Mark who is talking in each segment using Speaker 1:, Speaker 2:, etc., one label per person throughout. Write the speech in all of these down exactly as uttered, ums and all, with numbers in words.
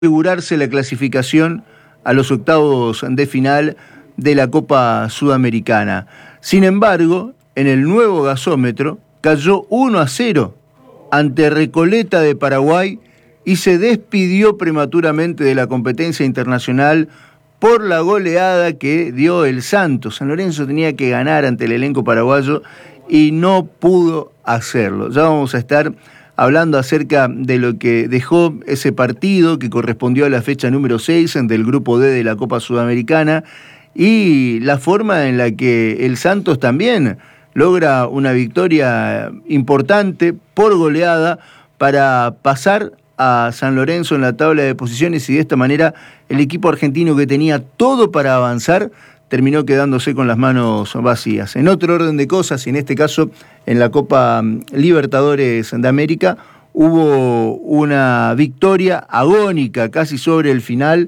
Speaker 1: asegurarse la clasificación a los octavos de final de la Copa Sudamericana. Sin embargo, en el nuevo gasómetro cayó uno a cero ante Recoleta de Paraguay y se despidió prematuramente de la competencia internacional por la goleada que dio el Santos. San Lorenzo tenía que ganar ante el elenco paraguayo y no pudo hacerlo. Ya vamos a estar hablando acerca de lo que dejó ese partido que correspondió a la fecha número seis del Grupo D de la Copa Sudamericana y la forma en la que el Santos también logra una victoria importante por goleada para pasar a San Lorenzo en la tabla de posiciones, y de esta manera el equipo argentino, que tenía todo para avanzar, terminó quedándose con las manos vacías. En otro orden de cosas, y en este caso en la Copa Libertadores de América, hubo una victoria agónica casi sobre el final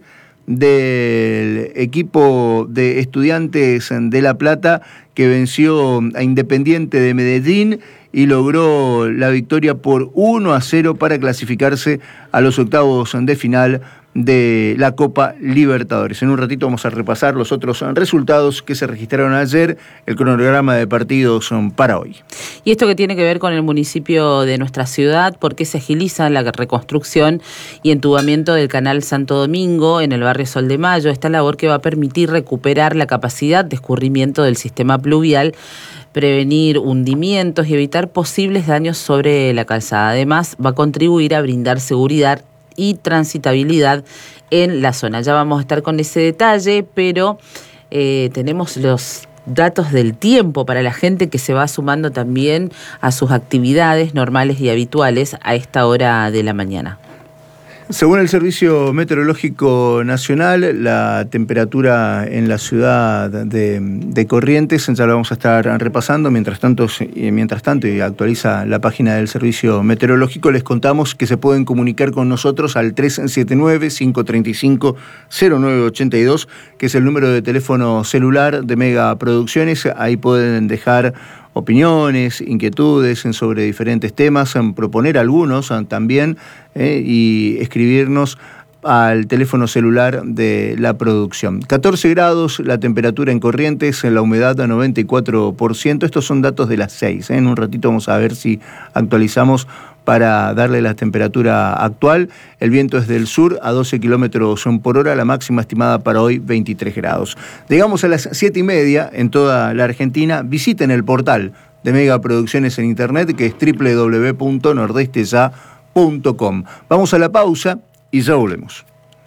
Speaker 1: del equipo de Estudiantes de La Plata, que venció a Independiente de Medellín y logró la victoria por uno a cero para clasificarse a los octavos de final de la Copa Libertadores. En un ratito vamos a repasar los otros resultados que se registraron ayer, el cronograma de partidos son para hoy.
Speaker 2: Y esto que tiene que ver con el municipio de nuestra ciudad, porque se agiliza la reconstrucción y entubamiento del canal Santo Domingo en el barrio Sol de Mayo, esta labor que va a permitir recuperar la capacidad de escurrimiento del sistema pluvial, prevenir hundimientos y evitar posibles daños sobre la calzada. Además, va a contribuir a brindar seguridad y transitabilidad en la zona. Ya vamos a estar con ese detalle, pero eh, tenemos los datos del tiempo para la gente que se va sumando también a sus actividades normales y habituales a esta hora de la mañana.
Speaker 1: Según el Servicio Meteorológico Nacional, la temperatura en la ciudad de, de Corrientes, ya lo vamos a estar repasando, mientras tanto, mientras tanto y actualiza la página del Servicio Meteorológico, les contamos que se pueden comunicar con nosotros al tres siete nueve, cinco tres cinco, cero nueve ocho dos, que es el número de teléfono celular de Mega Producciones. Ahí pueden dejar opiniones, inquietudes sobre diferentes temas, proponer algunos también eh, y escribirnos al teléfono celular de la producción. catorce grados la temperatura en Corrientes, en la humedad a noventa y cuatro por ciento. Estos son datos de las seis. ¿eh? En un ratito vamos a ver si actualizamos para darle la temperatura actual. El viento es del sur a doce kilómetros por hora, la máxima estimada para hoy veintitrés grados. Llegamos a las siete y media en toda la Argentina. Visiten el portal de Mega Producciones en internet, que es doble u doble u doble u punto nordeste ya punto com. Vamos a la pausa y ya volvemos.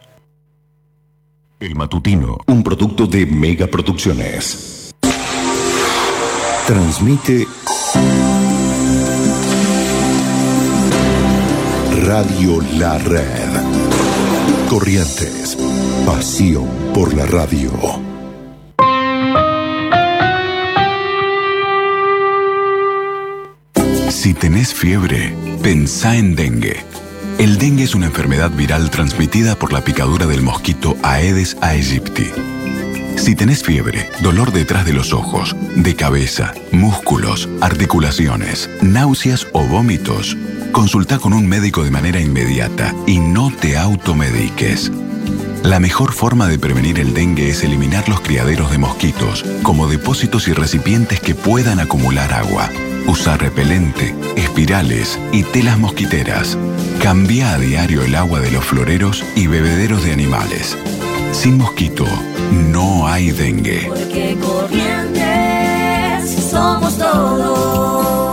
Speaker 3: El Matutino, un producto de Mega Producciones. Transmite Radio La Red. Corrientes, pasión por la radio. Si tenés fiebre, pensá en dengue. El dengue es una enfermedad viral transmitida por la picadura del mosquito Aedes aegypti. Si tenés fiebre, dolor detrás de los ojos, de cabeza, músculos, articulaciones, náuseas o vómitos, consulta con un médico de manera inmediata y no te automediques. La mejor forma de prevenir el dengue es eliminar los criaderos de mosquitos, como depósitos y recipientes que puedan acumular agua. Usa repelente, espirales y telas mosquiteras. Cambia a diario el agua de los floreros y bebederos de animales. Sin mosquito, no hay dengue.
Speaker 4: Porque Corrientes somos todos.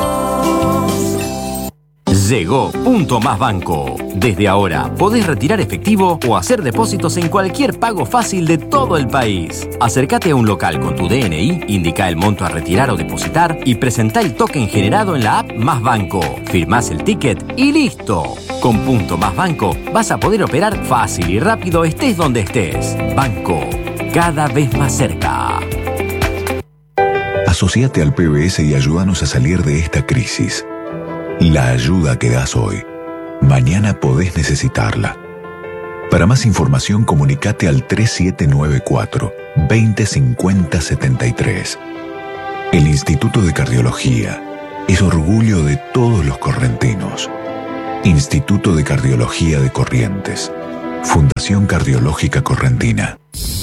Speaker 5: Llegó Punto Más Banco. Desde ahora podés retirar efectivo o hacer depósitos en cualquier pago fácil de todo el país. Acércate a un local con tu D N I, indica el monto a retirar o depositar y presentá el token generado en la app Más Banco. Firmás el ticket y listo. Con Punto Más Banco vas a poder operar fácil y rápido estés donde estés. Banco, cada vez más cerca.
Speaker 3: Asociate al P B S y ayúdanos a salir de esta crisis. La ayuda que das hoy, mañana podés necesitarla. Para más información, comunicate al tres siete nueve cuatro, veinte cincuenta setenta y tres. El Instituto de Cardiología es orgullo de todos los correntinos. Instituto de Cardiología de Corrientes. Fundación Cardiológica Correntina.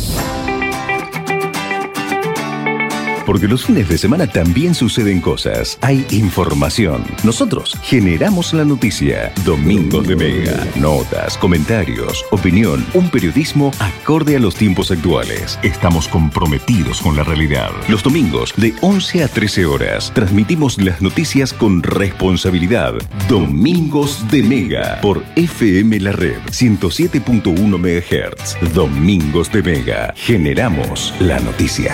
Speaker 6: Porque los fines de semana también suceden cosas. Hay información. Nosotros generamos la noticia. Domingos de Mega. Notas, comentarios, opinión. Un periodismo acorde a los tiempos actuales. Estamos comprometidos con la realidad. Los domingos de once a trece horas transmitimos las noticias con responsabilidad. Domingos de Mega por F M La Red ciento siete punto uno megahertz. Domingos de Mega. Generamos la noticia.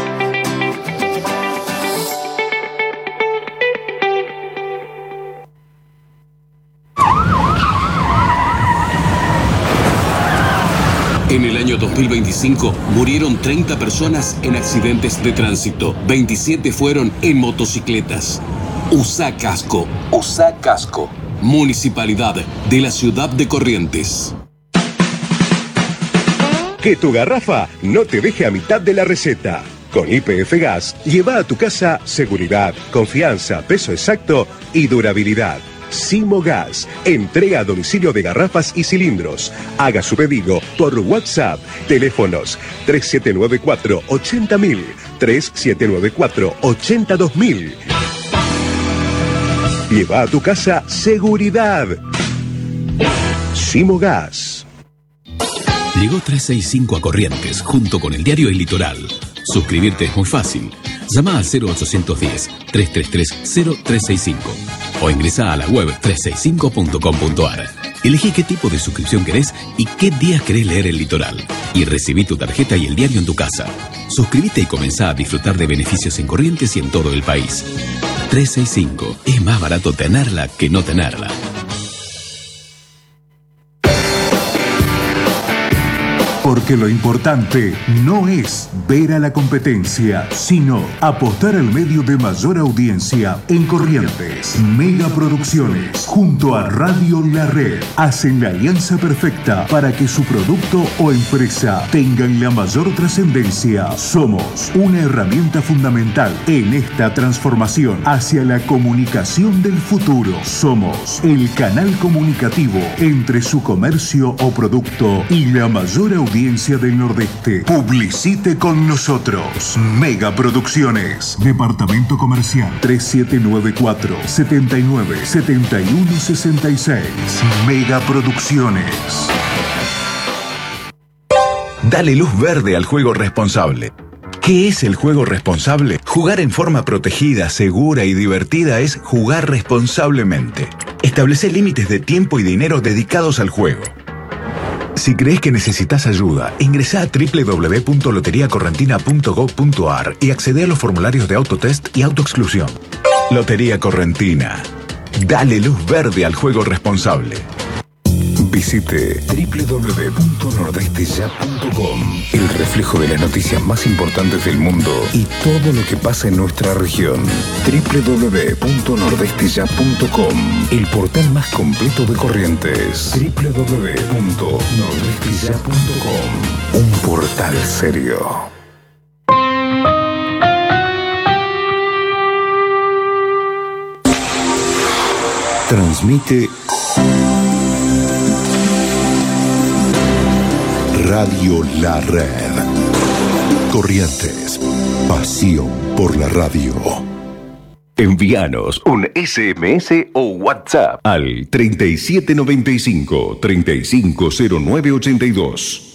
Speaker 7: En el año dos mil veinticinco murieron treinta personas en accidentes de tránsito. veintisiete fueron en motocicletas. Usa casco. Usa casco. Municipalidad de la Ciudad de Corrientes.
Speaker 8: Que tu garrafa no te deje a mitad de la receta. Con Y P F Gas, lleva a tu casa seguridad, confianza, peso exacto y durabilidad. Simogas, entrega a domicilio de garrafas y cilindros. Haga su pedido por WhatsApp. Teléfonos tres siete nueve cuatro ochenta mil, tres siete nueve cuatro ochenta dos mil. Lleva a tu casa seguridad. Simogas.
Speaker 9: Llegó trescientos sesenta y cinco a Corrientes, junto con el diario El Litoral. Suscribirte es muy fácil. Llama al cero ochocientos diez, trescientos treinta y tres, cero trescientos sesenta y cinco o ingresa a la web trescientos sesenta y cinco punto com punto a r. Elegí qué tipo de suscripción querés y qué días querés leer El Litoral. Y recibí tu tarjeta y el diario en tu casa. Suscríbete y comenzá a disfrutar de beneficios en Corrientes y en todo el país. trescientos sesenta y cinco. Es más barato tenerla que no tenerla.
Speaker 10: Porque lo importante no es ver a la competencia, sino apostar al medio de mayor audiencia en Corrientes. Mega Producciones, junto a Radio La Red, hacen la alianza perfecta para que su producto o empresa tengan la mayor trascendencia. Somos una herramienta fundamental en esta transformación hacia la comunicación del futuro. Somos el canal comunicativo entre su comercio o producto y la mayor audiencia del Nordeste. Publicite con nosotros. Mega Producciones. Departamento Comercial tres siete nueve cuatro, setenta y nueve, setenta y uno sesenta y seis. Mega Producciones.
Speaker 3: Dale luz verde al juego responsable. ¿Qué es el juego responsable? Jugar en forma protegida, segura y divertida es jugar responsablemente. Establece límites de tiempo y dinero dedicados al juego. Si crees que necesitas ayuda, ingresá a doble u doble u doble u punto lotería correntina punto gob punto a r y accede a los formularios de autotest y autoexclusión. Lotería Correntina. Dale luz verde al juego responsable.
Speaker 11: Visite doble u doble u doble u punto nordeste ya punto com, el reflejo de las noticias más importantes del mundo y todo lo que pasa en nuestra región. doble u doble u doble u punto nordeste ya punto com, el portal más completo de Corrientes. doble u doble u doble u punto nordeste ya punto com, un portal serio. Transmite Radio La Red. Corrientes. Pasión por la radio.
Speaker 6: Envíanos un S M S o WhatsApp al treinta y siete noventa y cinco, treinta y cinco cero nueve ochenta y dos.